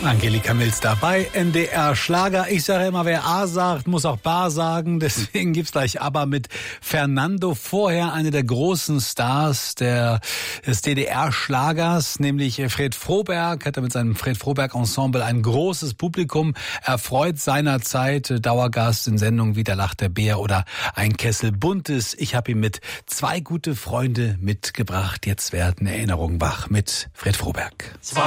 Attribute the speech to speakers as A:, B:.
A: Angelika Mills dabei, NDR Schlager. Ich sage immer, wer A sagt, muss auch Bar sagen. Deswegen gibt's gleich ABBA mit Fernando. Vorher eine der großen Stars des DDR-Schlagers, nämlich Fred Froberg. Hatte mit seinem Fred Froberg-Ensemble ein großes Publikum erfreut seinerzeit. Dauergast in Sendungen wie Der lacht der Bär oder Ein Kessel Buntes. Ich habe ihn mit Zwei gute Freunde mitgebracht. Jetzt werden Erinnerungen wach mit Fred Froberg.